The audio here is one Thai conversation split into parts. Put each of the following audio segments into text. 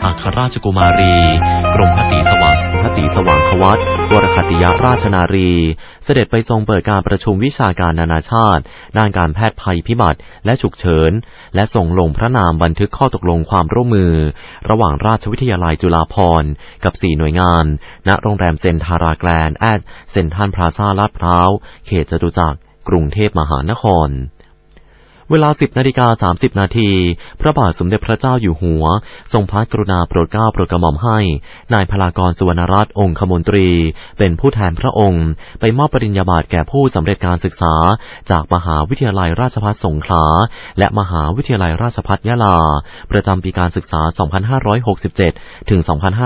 อัครราชกุมารีกรมพระศรีสว่างควัตรวรคัตติยราชนารีเสด็จไปทรงเปิดการประชุมวิชาการนานาชาติด้านการแพทย์ภัยพิบัติและฉุกเฉินและส่งลงพระนามบันทึกข้อตกลงความร่วมมือระหว่างราชวิทยาลัยจุฬาภรณ์กับ4หน่วยงานณโรงแรมเซนทาราแกรนด์เซ็นทรัลพลาซ่าลาดพร้าวเขตจตุจักรกรุงเทพมหานครเวลา 10:30 น.พระบาทสมเด็จพระเจ้าอยู่หัวทรงพระกรุณาโปรดเกล้าโปรดกระหม่อมให้นายพลากรสุวรรณรัตน์องคมนตรีเป็นผู้แทนพระองค์ไปมอบปริญญาบัตรแก่ผู้สำเร็จการศึกษาจากมหาวิทยาลัยราชภัฏสงขลาและมหาวิทยาลัยราชภัฏยะลาประจำปีการศึกษา 2567 ถึง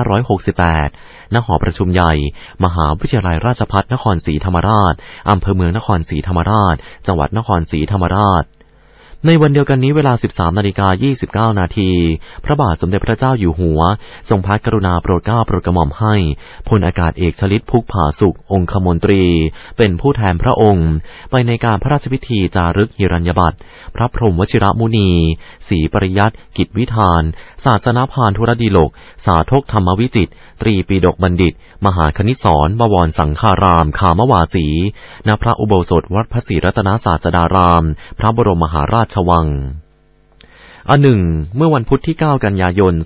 2568 ณ หอประชุมใหญ่มหาวิทยาลัยราชภัฏนครศรีธรรมราชอำเภอเมืองนครศรีธรรมราชจังหวัดนครศรีธรรมราชในวันเดียวกันนี้เวลา 13:29 น.พระบาทสมเด็จพระเจ้าอยู่หัวทรงพระกรุณาโปรดเกล้าโปรดกระหม่อมให้พลอากาศเอกชลิตพุกผาสุของคมนตรีเป็นผู้แทนพระองค์ไปในการพระราชพิธีจารึกหิรัญญบัตรพระพรหมวชิรมุนีศรีปริยัติกิจวิธานศาสนพานธุรดีโลกสาธกธรรมวิจิตรตรีปีฎกบัณฑิตมหาคณิตศรบวรสังฆารามคามวาสีณพระอุโบสถวัดพระศรีรัตนศาสดารามพระบรมมหาราชวังอันหนึ่งเมื่อวันพุธที่ 9 กันยายน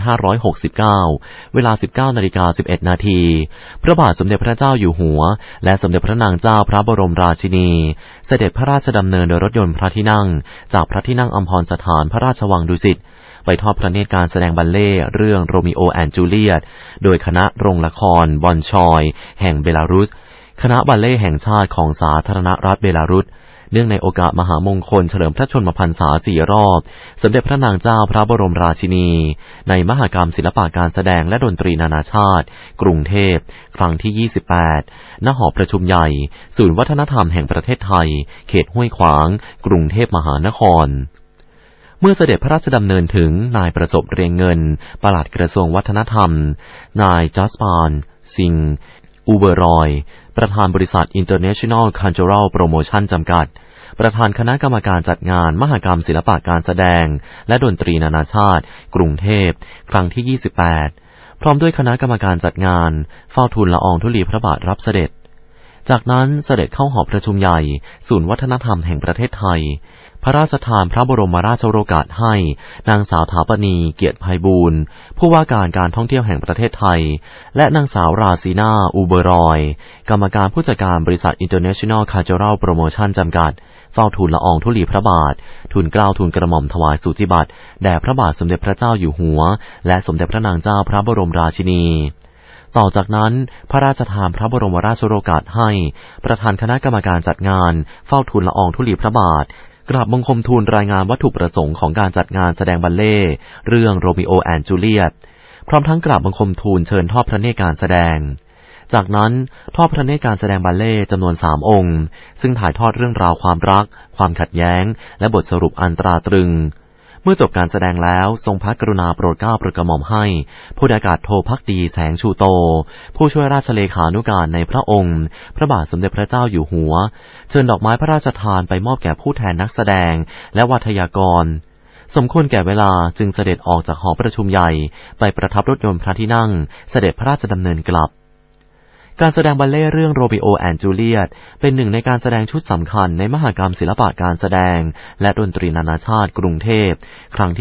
2569 เวลา 19:11 น.พระบาทสมเด็จพระเจ้าอยู่หัวและสมเด็จพระนางเจ้าพระบรมราชินีเสด็จพระราชดำเนินโดยรถยนต์พระที่นั่งจากพระที่นั่งอัมพรสถานพระราชวังดุสิตไปทอดพระเนตรการแสดงบัลเล่ต์เรื่องโรมิโอแอนด์จูเลียตโดยคณะโรงละครบอนชอยแห่งเบลารุสคณะบัลเล่ต์แห่งชาติของสาธารณรัฐเบลารุสเนื่องในโอกาสมหามงคลเฉลิมพระชนมพรรษา4 รอบสมเด็จพระนางเจ้าพระบรมราชินีในมหกรรมศิลปะการแสดงและดนตรีนานาชาติกรุงเทพครั้งที่ 28 ณ หอประชุมใหญ่ศูนย์วัฒนธรรมแห่งประเทศไทยเขตห้วยขวางกรุงเทพมหานครเมื่อเสด็จพระราชดำเนินถึงนายประสบเรียงเงินปลัดกระทรวงวัฒนธรรมนายจัสปานซิงอูเบอรอยประธานบริษัท International Cultural Promotion จำกัดประธานคณะกรรมการจัดงานมหกรรมศิลปะการแสดงและดนตรีนานาชาติกรุงเทพครั้งที่ 28 พร้อมด้วยคณะกรรมการจัดงานเฝ้าทูลละอองธุลีพระบาทรับเสด็จจากนั้นเสด็จเข้าหอประชุมใหญ่ศูนย์วัฒนธรรมแห่งประเทศไทยพระราชทานพระบรมราชโองการให้นางสาวถาปณีเกียรติไพบูลย์ผู้ว่าการท่องเที่ยวแห่งประเทศไทยและนางสาวราซีนาอูเบอรอยกรรมการผู้จัดการบริษัท International Cultural Promotion จำกัดเฝ้าทูลละอองธุลีพระบาททูลเกล้าทูลกระหม่อมถวายสูติบัตรแด่พระบาทสมเด็จพระเจ้าอยู่หัวและสมเด็จพระนางเจ้าพระบรมราชินีต่อจากนั้นพระราชทานพระบรมราชโองการให้ประธานคณะกรรมการจัดงานเฝ้าทูลละอองธุลีพระบาทกราบบังคมทูลรายงานวัตถุประสงค์ของการจัดงานแสดงบัลเล่ต์เรื่องโรมิโอแอนด์จูเลียตพร้อมทั้งกราบบังคมทูลเชิญทอดพระเนตรการแสดงจากนั้นทอดพระเนตรการแสดงบัลเล่ต์จำนวน3 องค์ซึ่งถ่ายทอดเรื่องราวความรักความขัดแย้งและบทสรุปอันตราตรึงเมื่อจบการแสดงแล้วทรงพระกรุณาโปรดเกล้าโปรดกระหม่อมให้พลอากาศโทภักดีแสงชูโตผู้ช่วยราชเลขานุการในพระองค์พระบาทสมเด็จพระเจ้าอยู่หัวเชิญดอกไม้พระราชทานไปมอบแก่ผู้แทนนักแสดงและวัทยากรสมควรแก่เวลาจึงเสด็จออกจากหอประชุมใหญ่ไปประทับรถยนต์พระที่นั่งเสด็จพระราชดำเนินกลับการแสดงบัลเล่ต์เรื่องโรมิโอแอนด์จูเลียตเป็นหนึ่งในการแสดงชุดสำคัญในมหกรรมศิลปะการแสดงและดนตรีนานาชาติกรุงเทพครั้งที่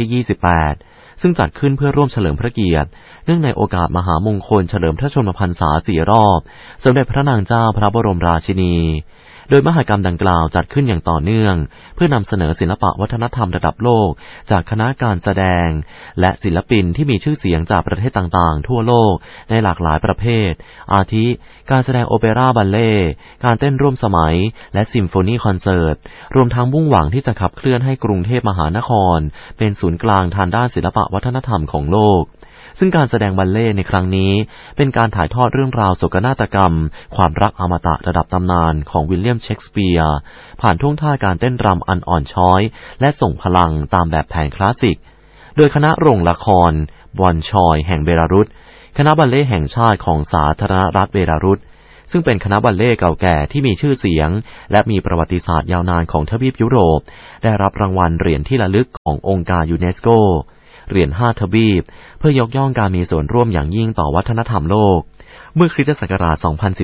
28 ซึ่งจัดขึ้นเพื่อร่วมเฉลิมพระเกียรติเนื่องในโอกาสมหามงคลเฉลิมพระชนมพรรษา4 รอบสมเด็จพระนางเจ้าพระบรมราชินีโดยมหกรรมดังกล่าวจัดขึ้นอย่างต่อเนื่องเพื่อนำเสนอศิลปะวัฒนธรรมระดับโลกจากคณะการแสดงและศิลปินที่มีชื่อเสียงจากประเทศต่างๆทั่วโลกในหลากหลายประเภทอาทิการแสดงโอเปร่าบัลเล่ต์การเต้นร่วมสมัยและซิมโฟนีคอนเสิร์ตรวมทั้งมุ่งหวังที่จะขับเคลื่อนให้กรุงเทพมหานครเป็นศูนย์กลางทางด้านศิลปะวัฒนธรรมของโลกซึ่งการแสดงบัลเล่ต์ในครั้งนี้เป็นการถ่ายทอดเรื่องราวโศกนาฏกรรมความรักอมตะระดับตำนานของวิลเลียมเชกสเปียร์ผ่านท่วงท่าการเต้นรำอันอ่อนช้อยและส่งพลังตามแบบแผนคลาสสิกโดยคณะโรงละครบอนชอยแห่งเบลารุสคณะบัลเล่ต์แห่งชาติของสาธารณรัฐเบลารุสซึ่งเป็นคณะบัลเล่ต์เก่าแก่ที่มีชื่อเสียงและมีประวัติศาสตร์ยาวนานของทวีปยุโรปได้รับรางวัลเหรียญที่ระลึกขององค์การยูเนสโกเหรียญ5ทวีปเพื่อยกย่องการมีส่วนร่วมอย่างยิ่งต่อวัฒนธรรมโลกเมื่อคริสตศักราช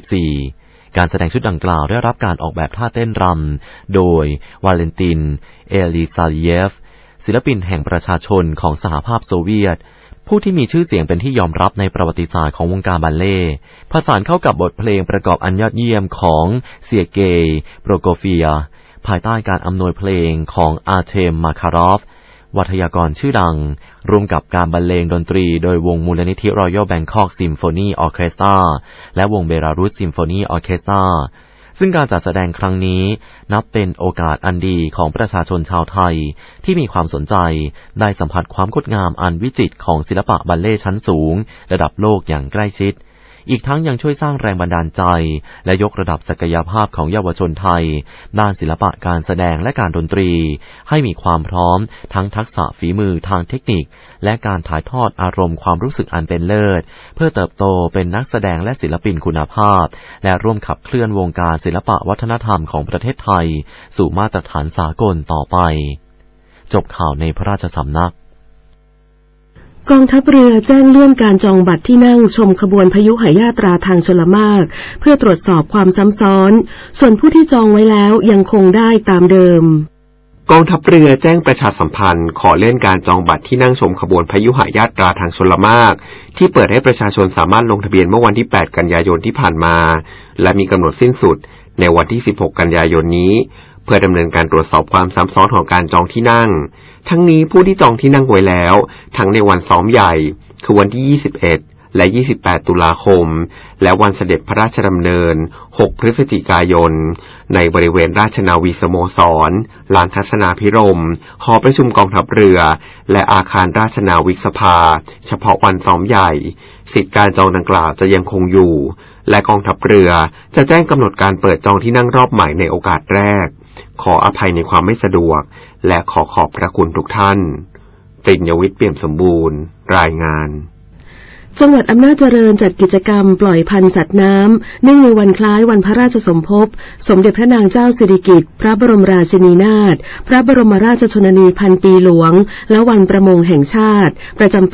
2014 การแสดงชุดดังกล่าวได้รับการออกแบบท่าเต้นรำโดยวาเลนติน เอลิซาเยฟศิลปินแห่งประชาชนของสหภาพโซเวียตผู้ที่มีชื่อเสียงเป็นที่ยอมรับในประวัติศาสตร์ของวงการบัลเล่ต์ผสานเข้ากับบทเพลงประกอบอันยอดเยี่ยมของเซียเกย์โปรโกเฟียภายใต้การอำนวยเพลงของอาร์เทม มาคารอฟวัทยากรชื่อดังรวมกับการบรรเลงดนตรีโดยวงมูลนิธิ Royal Bangkok Symphony Orchestra และวงเบลารุส Symphony Orchestra ซึ่งการจัดแสดงครั้งนี้นับเป็นโอกาสอันดีของประชาชนชาวไทยที่มีความสนใจได้สัมผัสความงดงามอันวิจิตรของศิลปะบัลเล่ต์ชั้นสูงระดับโลกอย่างใกล้ชิดอีกทั้งยังช่วยสร้างแรงบันดาลใจและยกระดับศักยภาพของเยาวชนไทยด้านศิลปะการแสดงและการดนตรีให้มีความพร้อมทั้งทักษะฝีมือทางเทคนิคและการถ่ายทอดอารมณ์ความรู้สึกอันเป็นเลิศเพื่อเติบโตเป็นนักแสดงและศิลปินคุณภาพและร่วมขับเคลื่อนวงการศิลปะวัฒนธรรมของประเทศไทยสู่มาตรฐานสากลต่อไปจบข่าวในพระราชสำนักกองทัพเรือแจ้งเลื่อนการจองบัตรที่นั่งชมขบวนพยุหยาตราทางชลมารเพื่อตรวจสอบความซ้ำซ้อนส่วนผู้ที่จองไว้แล้วยังคงได้ตามเดิมกองทัพเรือแจ้งประชาสัมพันธ์ขอเลื่อนการจองบัตรที่นั่งชมขบวนพยุหยาตราทางชลมารที่เปิดให้ประชาชนสามารถลงทะเบียนเมื่อวันที่8กันยายนที่ผ่านมาและมีกำหนดสิ้นสุดในวันที่16กันยายนนี้เพื่อดำเนินการตรวจสอบความซ้ำซ้อนของการจองที่นั่งทั้งนี้ผู้ที่จองที่นั่งไว้แล้วทั้งในวันซ้อมใหญ่คือวันที่21และ28ตุลาคมและวันเสด็จพระราชดำเนิน6พฤศจิกายนในบริเวณราชนาวีสโมสรลานทัศนาภิรมย์หอประชุมกองทัพเรือและอาคารราชนาวิกสภาเฉพาะวันซ้อมใหญ่สิทธิการจองดังกล่าวจะยังคงอยู่และกองทัพเรือจะแจ้งกำหนดการเปิดจองที่นั่งรอบใหม่ในโอกาสแรกขออภัยในความไม่สะดวกและขอขอบพระคุณทุกท่านตินยวิทย์เปี่ยมสมบูรณ์รายงานจังหวัดอำนาจเจริญจัดกิจกรรมปล่อยพันธุ์สัตว์น้ำเนื่องในวันคล้ายวันพระราชสมภพสมเด็จพระนางเจ้าสิริกิติ์พระบรมราชินีนาถพระบรมราชชนนีพันปีหลวงและวันประมงแห่งชาติประจำปี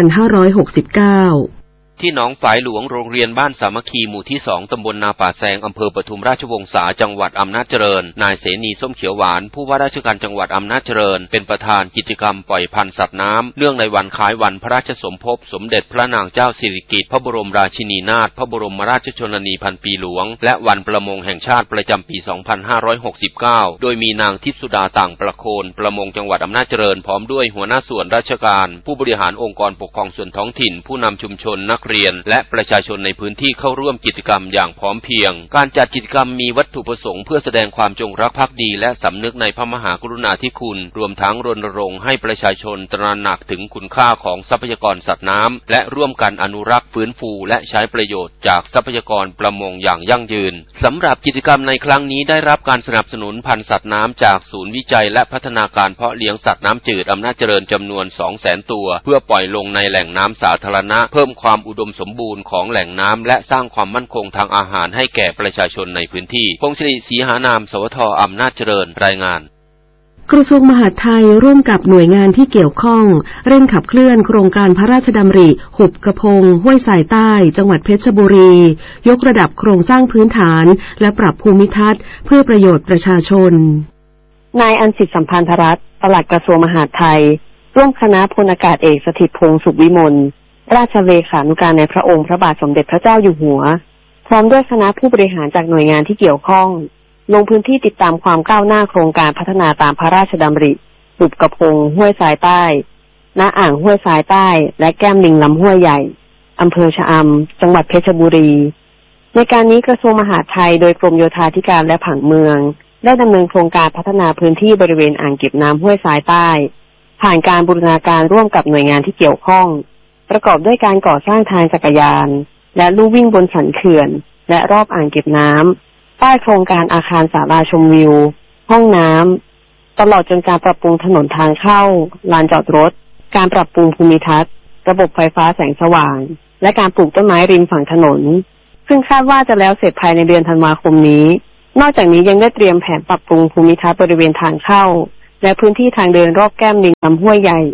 2569 ที่หนองฝายหลวงโรงเรียนบ้านสามัคคีหมู่ที่2ตำบลนาป่าแซงอำเภอปทุมราชวงศาจังหวัดอำนาจเจริญนายเสนีส้มเขียวหวานผู้ว่าราชการจังหวัดอำนาจเจริญเป็นประธานกิจกรรมปล่อยพันธุ์สัตว์น้ำเนื่องในวันคล้ายวันพระราชสมภพสมเด็จพระนางเจ้าสิริกิติ์พระบรมราชินีนาถพระบรมราชชนนีพันปีหลวงและวันประมงแห่งชาติประจำปี 2569โดยมีนางทิพย์สุดาต่างประโคนประมงจังหวัดอำนาจเจริญพร้อมด้วยหัวหน้าส่วนราชการผู้บริหารองค์กรปกครองส่วนท้องถิ่นผู้นำชุมชนนักเรียนและประชาชนในพื้นที่เข้าร่วมกิจกรรมอย่างพร้อมเพรียงการจัดกิจกรรมมีวัตถุประสงค์เพื่อแสดงความจงรักภักดีและสำนึกในพระมหากรุณาธิคุณรวมทั้งรณรงค์ให้ประชาชนตระหนักถึงคุณค่าของทรัพยากรสัตว์น้ำและร่วมกันอนุรักษ์ฟื้นฟูและใช้ประโยชน์จากทรัพยากรประมงอย่างยั่งยืนสำหรับกิจกรรมในครั้งนี้ได้รับการสนับสนุนพันธุ์สัตว์น้ำจากศูนย์วิจัยและพัฒนาการเพาะเลี้ยงสัตว์น้ำจืดอำนาจเจริญจำนวน 200,000 ตัวเพื่อปล่อยลงในแหล่งน้ำสาธารณะเพิ่มความอุดมสมบูรณ์ของแหล่งน้ำและสร้างความมั่นคงทางอาหารให้แก่ประชาชนในพื้นที่พงศิริศรีหานามสวทอำนาจเจริญรายงานกระทรวงมหาดไทยร่วมกับหน่วยงานที่เกี่ยวข้องเร่งขับเคลื่อนโครงการพระราชดำริหุบกระพงห้วยสายใต้จังหวัดเพชรบุรียกระดับโครงสร้างพื้นฐานและปรับภูมิทัศน์เพื่อประโยชน์ประชาชนนายอัญสิทธิ์สัมพันธรัตน์ปลัดกระทรวงมหาดไทยร่วมคณะพลอากาศเอกสถิตพงษ์สุขวิมลราชเลขานุการในพระองค์พระบาทสมเด็จพระเจ้าอยู่หัวพร้อมด้วยคณะผู้บริหารจากหน่วยงานที่เกี่ยวข้องลงพื้นที่ติดตามความก้าวหน้าโครงการพัฒนาตามพระราชดำริหุบกระพงห้วยสายใต้ณอ่างห้วยสายใต้และแก้มลิงลำห้วยใหญ่อำเภอชะอำจังหวัดเพชรบุรีในการนี้กระทรวงมหาดไทยโดยกรมโยธาธิการและผังเมืองได้ดำเนินโครงการพัฒนาพื้นที่บริเวณอ่างเก็บน้ำห้วยสายใต้ผ่านการบูรณาการร่วมกับหน่วยงานที่เกี่ยวข้องประกอบด้วยการก่อสร้างทางจักรยานและลู่วิ่งบนสันเขื่อนและรอบอ่างเก็บน้ำใต้โครงการอาคารศาลาชมวิวห้องน้ำตลอดจนการปรับปรุงถนนทางเข้าลานจอดรถการปรับปรุงภูมิทัศน์ระบบไฟฟ้าแสงสว่างและการปลูกต้นไม้ริมฝั่งถนนซึ่งคาดว่าจะแล้วเสร็จภายในเดือนธันวาคมนี้นอกจากนี้ยังได้เตรียมแผนปรับปรุงภูมิทัศน์บริเวณทางเข้าและพื้นที่ทางเดินรอบแก้มลิงลำห้วยใหญ่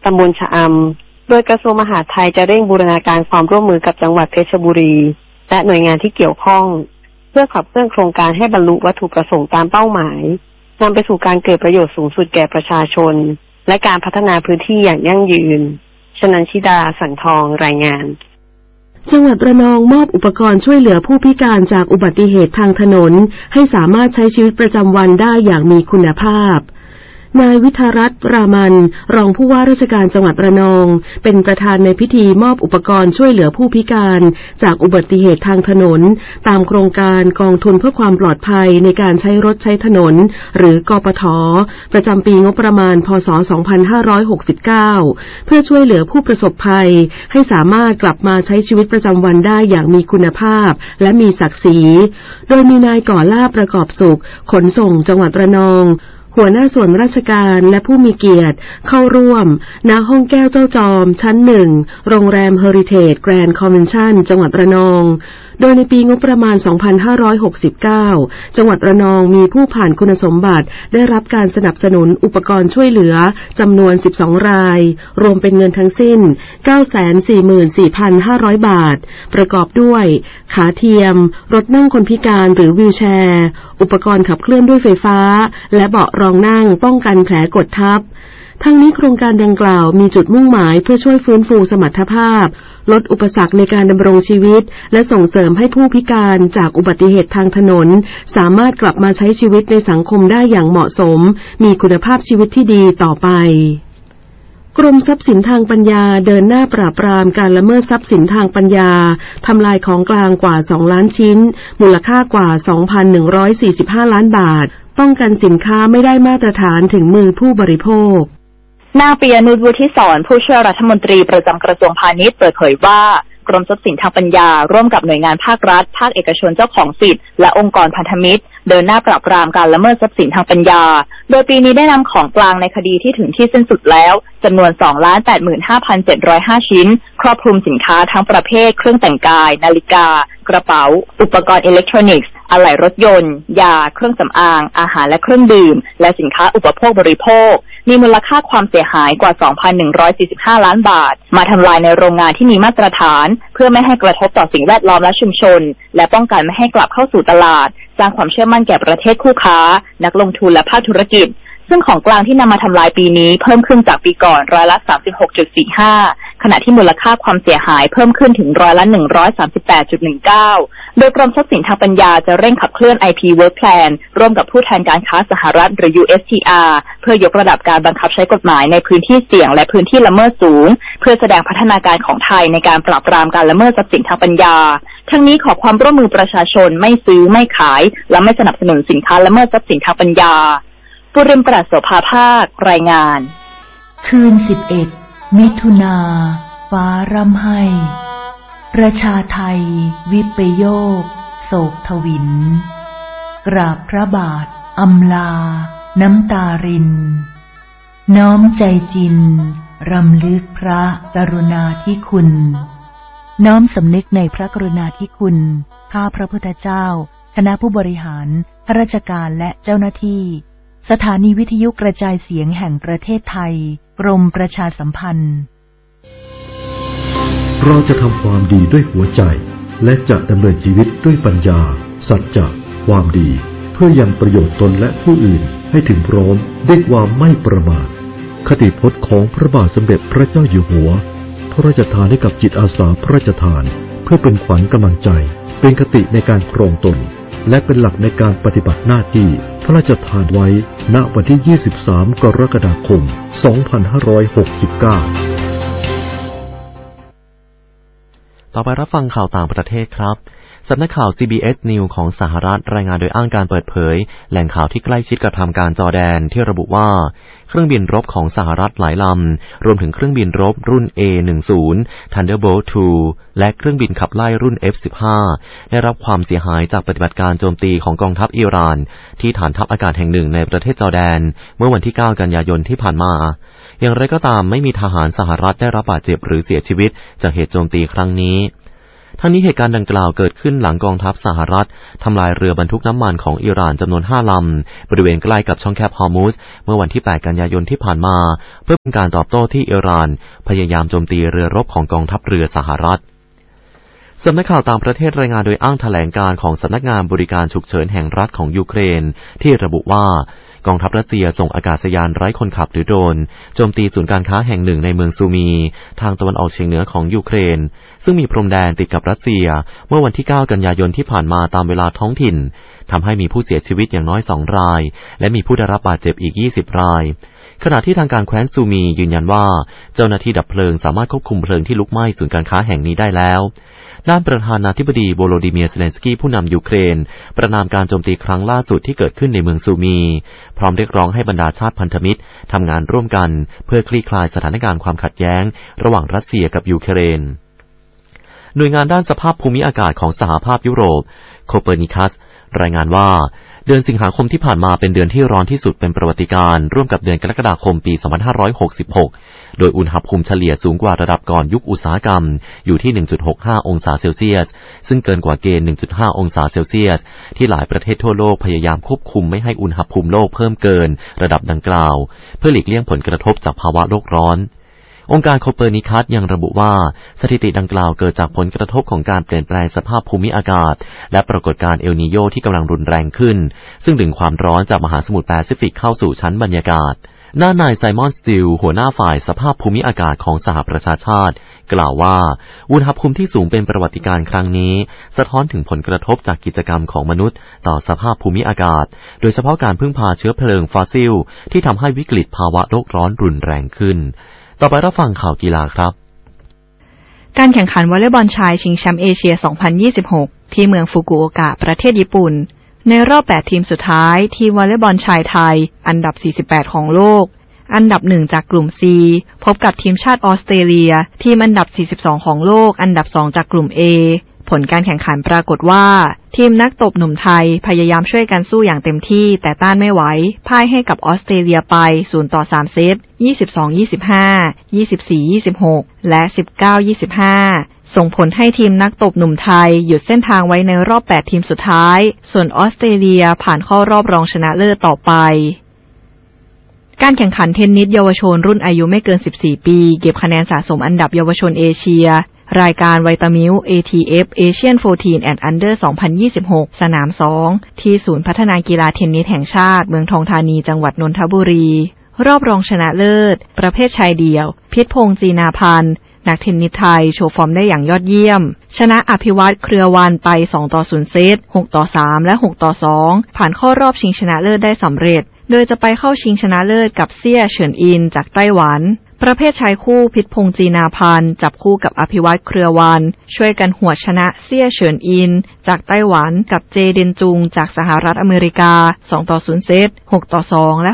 ตำบลชะอำโดยกระทรวงมหาดไทยจะเร่งบูรณาการความร่วมมือกับจังหวัดเพชรบุรีและหน่วยงานที่เกี่ยวข้องเพื่อขับเคลื่อนโครงการให้บรรลุวัตถุประสงค์ตามเป้าหมายนำไปสู่การเกิดประโยชน์สูงสุดแก่ประชาชนและการพัฒนาพื้นที่อย่างยั่งยืนชนันชิดาสันทองรายงานจังหวัดระนองมอบอุปกรณ์ช่วยเหลือผู้พิการจากอุบัติเหตุทางถนนให้สามารถใช้ชีวิตประจำวันได้อย่างมีคุณภาพนายวิทารัตน์รามันรองผู้ว่าราชการจังหวัดระนองเป็นประธานในพิธีมอบอุปกรณ์ช่วยเหลือผู้พิการจากอุบัติเหตุทางถนนตามโครงการกองทุนเพื่อความปลอดภัยในการใช้รถใช้ถนนหรือกปท.ประจำปีงบประมาณพ.ศ. 2569เพื่อช่วยเหลือผู้ประสบภัยให้สามารถกลับมาใช้ชีวิตประจำวันได้อย่างมีคุณภาพและมีศักดิ์ศรีโดยมีนายก่อลาภประกอบสุขขนส่งจังหวัดระนองหัวหน้าส่วนราชการและผู้มีเกียรติเข้าร่วมณห้องแก้วเจ้าจอมชั้น1โรงแรมเฮอริเทจแกรนด์คอนเวนชั่นจังหวัดระนองโดยในปีงบประมาณ 2569 จังหวัดระนองมีผู้ผ่านคุณสมบัติได้รับการสนับสนุนอุปกรณ์ช่วยเหลือจำนวน12รายรวมเป็นเงินทั้งสิ้น 944,500 บาทประกอบด้วยขาเทียมรถนั่งคนพิการหรือวีลแชร์อุปกรณ์ขับเคลื่อนด้วยไฟฟ้าและเบาะรองนั่งป้องกันแผลกดทับทั้งนี้โครงการดังกล่าวมีจุดมุ่งหมายเพื่อช่วยฟื้นฟูสมรรถภาพลดอุปสรรคในการดำรงชีวิตและส่งเสริมให้ผู้พิการจากอุบัติเหตุทางถนนสามารถกลับมาใช้ชีวิตในสังคมได้อย่างเหมาะสมมีคุณภาพชีวิตที่ดีต่อไปกรมทรัพย์สินทางปัญญาเดินหน้าปราบปรามการละเมิดทรัพย์สินทางปัญญาทำลายของกลางกว่า2ล้านชิ้นมูลค่ากว่า 2,145 ล้านบาทป้องกันสินค้าไม่ได้มาตรฐานถึงมือผู้บริโภคนางปิยนุช วุฒิศรผู้ช่วยรัฐมนตรีประจำกระทรวงพาณิชย์เปิดเผยว่ากรมทรัพย์สินทางปัญญาร่วมกับหน่วยงานภาครัฐภาคเอกชนเจ้าของสิทธิ์และองค์กรพันธมิตรเดินหน้าปราบปรามการละเมิดทรัพย์สินทางปัญญาโดยปีนี้ได้นำของกลางในคดีที่ถึงที่สิ้นสุดแล้วจำนวน 2,85,705 ชิ้นครอบคลุมสินค้าทั้งประเภทเครื่องแต่งกายนาฬิกากระเป๋าอุปกรณ์อิเล็กทรอนิกส์อะไหล่รถยนต์ยาเครื่องสำอางอาหารและเครื่องดื่มและสินค้าอุปโภคบริโภคมีมูลค่าความเสียหายกว่า 2,145 ล้านบาทมาทำลายในโรงงานที่มีมาตรฐานเพื่อไม่ให้กระทบต่อสิ่งแวดล้อมและชุมชนและป้องกันไม่ให้กลับเข้าสู่ตลาดสร้างความเชื่อมั่นแก่ประเทศคู่ค้านักลงทุนและภาคธุรกิจซึ่งของกลางที่นำมาทำลายปีนี้เพิ่มขึ้นจากปีก่อนร้อยละ 36.45 ขณะที่มูลค่าความเสียหายเพิ่มขึ้นถึงร้อยละ 138.19 โดยกรมทรัพย์สินทางปัญญาจะเร่งขับเคลื่อน IP Work Plan ร่วมกับผู้แทนการค้าสหรัฐหรือ USTR เพื่อยกระดับการบังคับใช้กฎหมายในพื้นที่เสี่ยงและพื้นที่ละเมิดสูงเพื่อแสดงพัฒนาการของไทยในการปราบปรามการละเมิดทรัพย์สินทางปัญญาทั้งนี้ขอความร่วมมือประชาชนไม่ซื้อไม่ขายและไม่สนับสนุนสินค้าละเมิดทรัพย์สินทางปัญญาปุริมปราศโสภาภาครายงานคืน11 มิถุนาฟ้าร่ำไห้ประชาไทยวิปโยคโศกทวินกราบพระบาทอำลาน้ำตารินน้อมใจจินรำลึกพระกรุณาธิคุณน้อมสำนึกในพระกรุณาธิคุณข้าพระพุทธเจ้าคณะผู้บริหารข้าราชการและเจ้าหน้าที่สถานีวิทยุกระจายเสียงแห่งประเทศไทยกรมประชาสัมพันธ์เราจะทำความดีด้วยหัวใจและจะดำเนินชีวิตด้วยปัญญาสัจจะความดีเพื่อยังประโยชน์ตนและผู้อื่นให้ถึงพร้อมด้วยความไม่ประมาทคติพจน์ของพระบาทสมเด็จพระเจ้าอยู่หัวพระราชทานให้กับจิตอาสาพระราชทานเพื่อเป็นขวัญกำลังใจเป็นคติในการครองตนและเป็นหลักในการปฏิบัติหน้าที่พระราชทานไว้ณวันที่ 23 กรกฎาคม 2569 ต่อไปรับฟังข่าวต่างประเทศครับสำนักข่าว CBS News ของสหรัฐรายงานโดยอ้างการเปิดเผยแหล่งข่าวที่ใกล้ชิดกับทางการจอร์แดนที่ระบุว่าเครื่องบินรบของสหรัฐหลายลำรวมถึงเครื่องบินรบรุ่น A-10 Thunderbolt II และเครื่องบินขับไล่รุ่น F-15 ได้รับความเสียหายจากปฏิบัติการโจมตีของกองทัพอิหร่านที่ฐานทัพอากาศแห่งหนึ่งในประเทศจอร์แดนเมื่อวันที่ 9 กันยายนที่ผ่านมาอย่างไรก็ตามไม่มีทหารสหรัฐได้รับบาดเจ็บหรือเสียชีวิตจากเหตุโจมตีครั้งนี้ทั้งนี้เหตุการณ์ดังกล่าวเกิดขึ้นหลังกองทัพสหรัฐทำลายเรือบรรทุกน้ำมันของอิหร่านจำนวน5 ลำบริเวณใกล้กับช่องแคบฮอร์มุซเมื่อวันที่8 กันยายนที่ผ่านมาเพื่อเป็นการตอบโต้ที่อิหร่านพยายามโจมตีเรือรบของกองทัพเรือสหรัฐสำนักข่าวต่างประเทศรายงานโดยอ้างแถลงการของสำนักงานบริการฉุกเฉินแห่งรัฐของยูเครนที่ระบุว่ากองทัพรัสเซียส่งอากาศยานไร้คนขับหรือโดรนโจมตีศูนย์การค้าแห่งหนึ่งในเมืองซูมีทางตะวันออกเฉียงเหนือของยูเครนซึ่งมีพรมแดนติดกับรัสเซียเมื่อวันที่9 กันยายนที่ผ่านมาตามเวลาท้องถิ่นทำให้มีผู้เสียชีวิตอย่างน้อย2 รายและมีผู้ได้รับบาดเจ็บอีก20 รายขณะที่ทางการแคว้นซูมียืนยันว่าเจ้าหน้าที่ดับเพลิงสามารถควบคุมเพลิงที่ลุกไหม้ศูนย์การค้าแห่งนี้ได้แล้วด้านประธานาธิบดีโวโลดิเมียร์ เซเลนสกี้ผู้นำยูเครนประณามการโจมตีครั้งล่าสุดที่เกิดขึ้นในเมืองซูมีพร้อมเรียกร้องให้บรรดาชาติพันธมิตรทำงานร่วมกันเพื่อคลี่คลายสถานการณ์ความขัดแย้งระหว่างรัสเซียกับยูเครนหน่วยงานด้านสภาพภูมิอากาศของสหภาพยุโรปโคเปอร์นิคัสรายงานว่าเดือนสิงหาคมที่ผ่านมาเป็นเดือนที่ร้อนที่สุดเป็นประวัติการณ์ร่วมกับเดือนกรกฎาคมปี 2566 โดยอุณหภูมิเฉลี่ยสูงกว่าระดับก่อนยุคอุตสาหกรรมอยู่ที่ 1.65 องศาเซลเซียสซึ่งเกินกว่าเกณฑ์ 1.5 องศาเซลเซียสที่หลายประเทศทั่วโลกพยายามควบคุมไม่ให้อุณหภูมิโลกเพิ่มเกินระดับดังกล่าวเพื่อหลีกเลี่ยงผลกระทบจากภาวะโลกร้อนองค์การโคเปอร์นิคัสยังระบุว่าสถิติดังกล่าวเกิดจากผลกระทบของการเปลี่ยนแปลงสภาพภูมิอากาศและปรากฏการณ์เอลนีโญที่กำลังรุนแรงขึ้นซึ่งดึงความร้อนจากมหาสมุทรแปซิฟิกเข้าสู่ชั้นบรรยากาศด้านนายไซมอนสติลหัวหน้าฝ่ายสภาพภูมิอากาศของสหประชาชาติกล่าวว่าอุณหภูมิที่สูงเป็นประวัติการณ์ครั้งนี้สะท้อนถึงผลกระทบจากกิจกรรมของมนุษย์ต่อสภาพภูมิอากาศโดยเฉพาะการพึ่งพาเชื้อเพลิงฟอสซิลที่ทำให้วิกฤตภาวะโลกร้อนรุนแรงขึ้นต่อไปรับฟังข่าวกีฬาครับการแข่งขันวอลเลย์บอลชายชิงแชมป์เอเชีย 2026 ที่เมืองฟุกุโอกะประเทศญี่ปุ่นในรอบ8 ทีมสุดท้ายทีมวอลเลย์บอลชายไทยอันดับ48ของโลกอันดับ1จากกลุ่ม C พบกับทีมชาติออสเตรเลียทีมอันดับ42ของโลกอันดับ2จากกลุ่ม A ผลการแข่งขันปรากฏว่าทีมนักตบหนุ่มไทยพยายามช่วยกันสู้อย่างเต็มที่แต่ต้านไม่ไหวพ่ายให้กับออสเตรเลียไป0-3 เซต 22-25 24-26 และ 19-25 ส่งผลให้ทีมนักตบหนุ่มไทยหยุดเส้นทางไว้ในรอบ8 ทีมสุดท้ายส่วนออสเตรเลียผ่านเข้ารอบรองชนะเลิศต่อไปการแข่งขันเทนนิสเยาวชนรุ่นอายุไม่เกิน14 ปีเก็บคะแนนสะสมอันดับเยาวชนเอเชียรายการไวตามิล ATF Asian 14 and Under 2026 สนาม 2 ที่ศูนย์พัฒนากีฬาเทนนิสแห่งชาติเมืองทองธานีจังหวัดนนทบุรีรอบรองชนะเลิศประเภทชายเดี่ยวพิษพงษ์จีนาพันธ์นักเทนนิสไทยโชว์ฟอร์มได้อย่างยอดเยี่ยมชนะอภิวัตรเครือวันไป2-0 เซต 6-3 และ 6-2 ผ่านเข้ารอบชิงชนะเลิศได้สำเร็จโดยจะไปเข้าชิงชนะเลิศกับเซี่ยเฉินอินจากไต้หวันประเภทชายคู่พิษพงษ์จีนาพันธ์จับคู่กับอภิวัตรเครือวันช่วยกันหวดชนะเซี่ยเฉินอินจากไต้หวันกับเจเดนจุงจากสหรัฐอเมริกา2-0 เซต 6-2 และ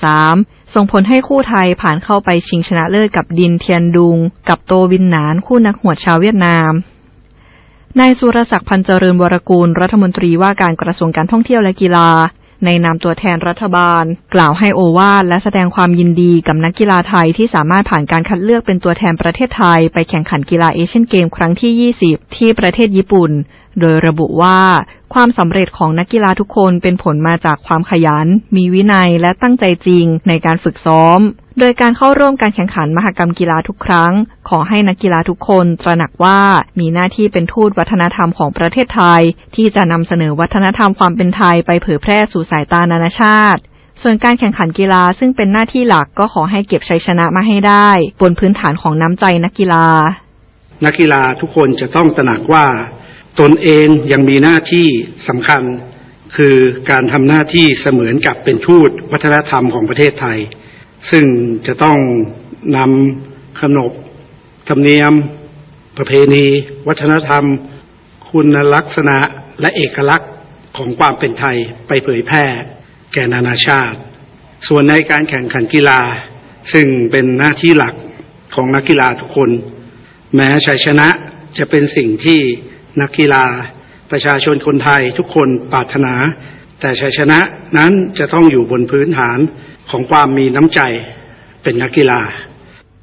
6-3 ส่งผลให้คู่ไทยผ่านเข้าไปชิงชนะเลิศกับดินเทียนดุงกับโตวินหนานคู่นักหวดชาวเวียดนามนายสุรศักดิ์พันเจริญวรกูลรัฐมนตรีว่าการกระทรวงการท่องเที่ยวและกีฬาในนามตัวแทนรัฐบาลกล่าวให้โอวาทและแสดงความยินดีกับนักกีฬาไทยที่สามารถผ่านการคัดเลือกเป็นตัวแทนประเทศไทยไปแข่งขันกีฬาเอเชียนเกมครั้งที่20ที่ประเทศญี่ปุ่นโดยระบุว่าความสำเร็จของนักกีฬาทุกคนเป็นผลมาจากความขยันมีวินัยและตั้งใจจริงในการฝึกซ้อมโดยการเข้าร่วมการแข่งขันมหกรรมกีฬาทุกครั้งขอให้นักกีฬาทุกคนตระหนักว่ามีหน้าที่เป็นทูตวัฒนธรรมของประเทศไทยที่จะนำเสนอวัฒนธรรมความเป็นไทยไปเผยแพร่สู่สายตานานาชาติส่วนการแข่งขันกีฬาซึ่งเป็นหน้าที่หลักก็ขอให้เก็บชัยชนะมาให้ได้บนพื้นฐานของน้ำใจนักกีฬานักกีฬาทุกคนจะต้องตระหนักว่าตนเองยังมีหน้าที่สำคัญคือการทำหน้าที่เสมือนกับเป็นทูตวัฒนธรรมของประเทศไทยซึ่งจะต้องนำขนบธรรมเนียมประเพณีวัฒนธรรมคุณลักษณะและเอกลักษณ์ของความเป็นไทยไปเผยแพร่แก่นานาชาติส่วนในการแข่งขันกีฬาซึ่งเป็นหน้าที่หลักของนักกีฬาทุกคนแม้ชัยชนะจะเป็นสิ่งที่นักกีฬาประชาชนคนไทยทุกคนปรารถนาแต่ชัยชนะนั้นจะต้องอยู่บนพื้นฐานของความมีน้ำใจเป็นนักกีฬา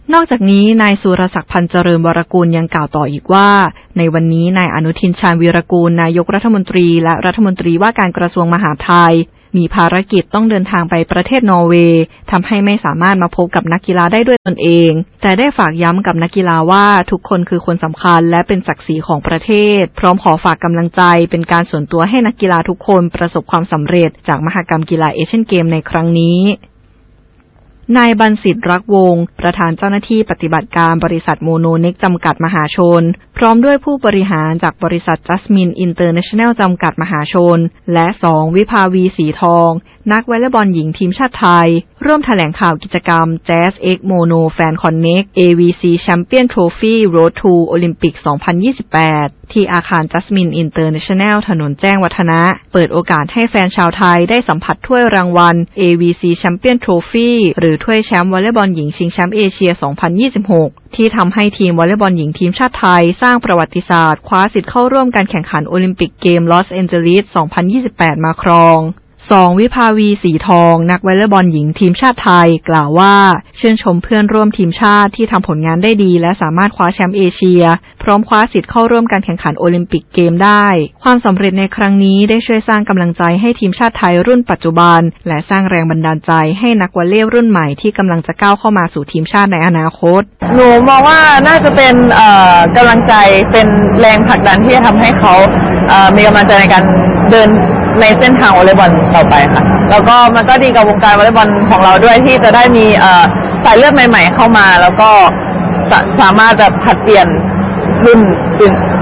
นอกจากนี้นายสุรศักดิ์พันธ์เจริญวรกูลยังกล่าวต่ออีกว่าในวันนี้นายอนุทินชาญวีรกูลนายกรัฐมนตรีและรัฐมนตรีว่าการกระทรวงมหาดไทยมีภารกิจต้องเดินทางไปประเทศนอร์เวย์ทำให้ไม่สามารถมาพบกับนักกีฬาได้ด้วยตนเองแต่ได้ฝากย้ำกับนักกีฬาว่าทุกคนคือคนสำคัญและเป็นศักดิ์ศรีของประเทศพร้อมขอฝากกำลังใจเป็นการส่วนตัวให้นักกีฬาทุกคนประสบความสำเร็จจากมหกรรมกีฬาเอเชียนเกมในครั้งนี้นายบัณฑิตรักวงศ์ประธานเจ้าหน้าที่ปฏิบัติการบริษัทโมโนเน็กจำกัดมหาชนพร้อมด้วยผู้บริหารจากบริษัทจัสมินอินเตอร์เนชั่นแนลจำกัดมหาชนและ2วิภาวีสีทองนักวอลเลย์บอลหญิงทีมชาติไทยร่วมแถลงข่าวกิจกรรม Jazz X Mono Fan Connect AVC Champion Trophy Road to Olympic 2028 ที่อาคารจัสมินอินเตอร์เนชั่นแนลถนนแจ้งวัฒนะเปิดโอกาสให้แฟนชาวไทยได้สัมผัสถ้วยรางวัล AVC Champion Trophy หรือถ้วยแชมป์วอลเลย์บอลหญิงชิงแชมป์เอเชีย 2026 ที่ทำให้ทีมวอลเลย์บอลหญิงทีมชาติไทยสร้างประวัติศาสตร์คว้าสิทธิ์เข้าร่วมการแข่งขันโอลิมปิกเกมลอสแอนเจลิส 2028 มาครอง2วิภาวีสีทองนักวอลเลย์บอลหญิงทีมชาติไทยกล่าวว่าชื่นชมเพื่อนร่วมทีมชาติที่ทำผลงานได้ดีและสามารถคว้าแชมป์เอเชียพร้อมคว้าสิทธิ์เข้าร่วมการแข่งขันโอลิมปิกเกมได้ความสำเร็จในครั้งนี้ได้ช่วยสร้างกำลังใจให้ทีมชาติไทยรุ่นปัจจุบันและสร้างแรงบันดาลใจให้นักวอลเลย์รุ่นใหม่ที่กำลังจะก้าวเข้ามาสู่ทีมชาติในอนาคตหนูมองว่าน่าจะเป็นกำลังใจเป็นแรงผลักดันที่จะทำให้เขามีกำลังใจในการเดินในเส้นทางวอลเลย์บอลต่อไปค่ะแล้วก็มันก็ดีกับวงการวอลเลย์บอลของเราด้วยที่จะได้มีสายเลือดใหม่ๆเข้ามาแล้วก็สามารถจะผลัดเปลี่ยนรุ่นเป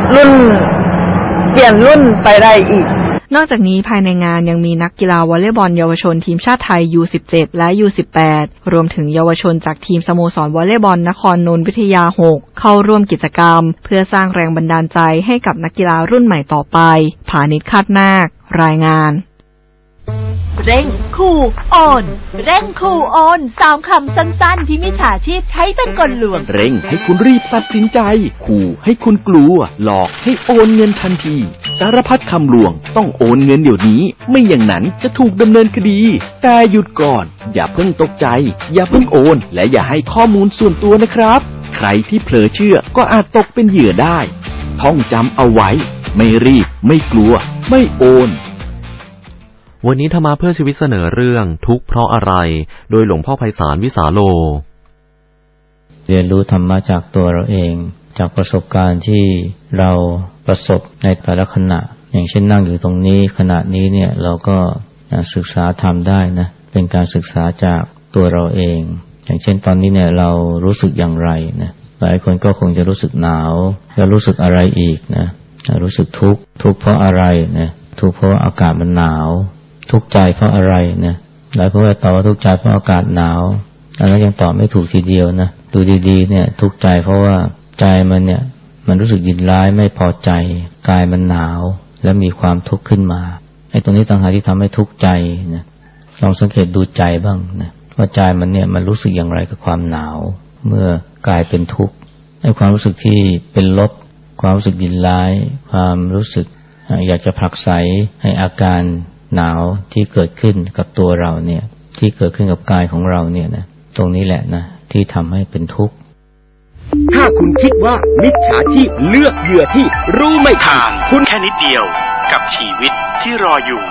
ลี่ยนรุ่นไปได้อีกนอกจากนี้ภายในงานยังมีนักกีฬาวอลเลย์บอลเยาวชนทีมชาติไทย U17 และ U18 รวมถึงเยาวชนจากทีมสโมสรวอลเลย์บอลนครนนท์วิทยา 6 เข้าร่วมกิจกรรมเพื่อสร้างแรงบันดาลใจให้กับนักกีฬารุ่นใหม่ต่อไปผานิช คาดนาครายงานเร่งคู่โอนเร่งคู่โอน3คำสั้นๆที่มิจฉาชีพใช้เป็นกลลวงเร่งให้คุณรีบตัดสินใจขู่ให้คุณกลัวหลอกให้โอนเงินทันทีสารพัดคำลวงต้องโอนเงินเดี๋ยวนี้ไม่อย่างนั้นจะถูกดำเนินคดีแต่หยุดก่อนอย่าเพิ่งตกใจอย่าเพิ่งโอนและอย่าให้ข้อมูลส่วนตัวนะครับใครที่เผลอเชื่อก็อาจตกเป็นเหยื่อได้ท่องจำเอาไว้ไม่รีบไม่กลัวไม่โอนวันนี้ธรรมะเพื่อชีวิตเสนอเรื่องทุกข์เพราะอะไรโดยหลวงพ่อไพศาลวิสาโลเรียนรู้ธรรมะจากตัวเราเองจากประสบการณ์ที่เราประสบในแต่ละขณะอย่างเช่นนั่งอยู่ตรงนี้ขณะนี้เนี่ยเราก็ศึกษาธรรมได้นะเป็นการศึกษาจากตัวเราเองอย่างเช่นตอนนี้เนี่ยเรารู้สึกอย่างไรนะหลายคนก็คงจะรู้สึกหนาวแล้วรู้สึกอะไรอีกนะรู้สึกทุกข์เพราะอะไรนะทุกข์เพราะอากาศมันหนาวทุกข์ใจเพราะอะไรนะหลายคนก็ตอบว่าทุกข์ใจเพราะอากาศหนาวอันนั้นยังตอบไม่ถูกทีเดียวนะดูดีๆเนี่ยทุกข์ใจเพราะว่าใจมันเนี่ยมันรู้สึกยินร้ายไม่พอใจกายมันหนาวและมีความทุกข์ขึ้นมาไอ้ตรงนี้ต่างหากที่ทำให้ทุกข์ใจนะลองสังเกตดูใจบ้างนะว่าใจมันเนี่ยมันรู้สึกอย่างไรกับความหนาวเมื่อกายเป็นทุกข์ไอ้ความรู้สึกที่เป็นลบความรู้สึกยินร้ายความรู้สึกอยากจะผลักไสให้อาการหนาวที่เกิดขึ้นกับตัวเราเนี่ยที่เกิดขึ้นกับกายของเราเนี่ยนะตรงนี้แหละนะที่ทำให้เป็นทุกข์ถ้าคุณคิดว่ามิจฉาชีพเลือกเหยื่อที่รู้ไม่ทางคุณแค่นิดเดียวกับชีวิตที่รออยู่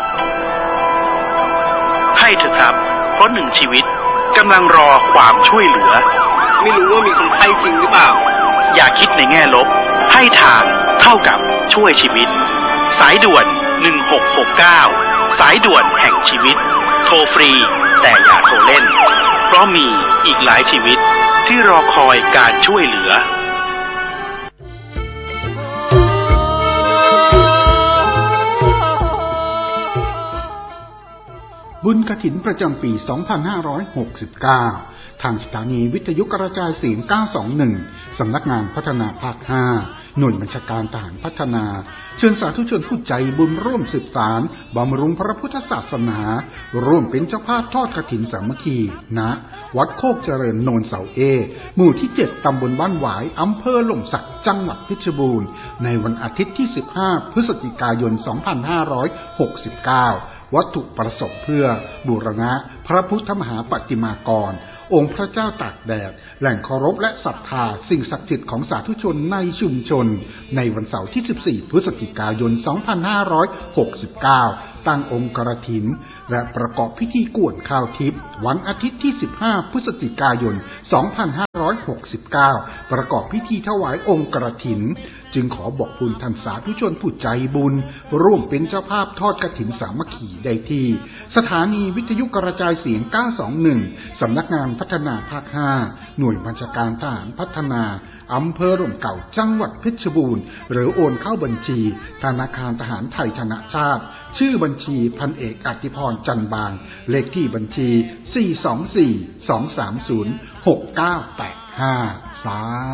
ให้เถอะครับเพราะ1ชีวิตกำลังรอความช่วยเหลือไม่รู้ว่ามีคนไข้จริงหรือเปล่าอย่าคิดในแง่ลบให้ทางเท่ากับช่วยชีวิตสายด่วน1669สายด่วนแห่งชีวิตโทรฟรีแต่อย่าโทรเล่นเพราะมีอีกหลายชีวิตที่รอคอยการช่วยเหลือบุญกฐินประจำปี 2569 ทางสถานีวิทยุกระจายเสียง 921 สำนักงานพัฒนาภาค 5 หน่วยบัญชาการทหารพัฒนาเชิญสาธุชนผู้ใจบุญร่วมสืบสานบำรุงพระพุทธศาสนาร่วมเป็นเจ้าภาพทอดกฐินสามัคคีณวัดโคกเจริญโนนเสาเอหมู่ที่ 7 ตำบลบ้านหวายอำเภอหล่มสักจังหวัดเพชรบูรณ์ในวันอาทิตย์ที่ 15 พฤศจิกายน 2569 วัตถุประสงค์เพื่อบูรณะพระพุทธมหาปฏิมากรองค์พระเจ้าตากแดดแหล่งเคารพและศรัทธาสิ่งศักดิ์สิทธิ์ของสาธุชนในชุมชนในวันเสาร์ที่ 14 พฤศจิกายน 2569 ตั้งองค์กฐินและประกอบพิธีกรวดข้าวทิพย์วันอาทิตย์ที่ 15 พฤศจิกายน 2569 ประกอบพิธีถวายองค์กฐินจึงขอบอกบุญท่านสาธุชนผู้ใจบุญร่วมเป็นเจ้าภาพทอดกฐินสามัคคีได้ที่สถานีวิทยุกระจายเสียง 921 สำนักงานพัฒนาภาค 5 หน่วยบัญชาการทหารพัฒนาอำเภอร่มเก่าจังหวัดเพชรบูรณ์หรือโอนเข้าบัญชีธนาคารทหารไทยธนชาติชื่อบัญชีพันเอกอติพรจันบานเลขที่บัญชี 424-230-6985 สา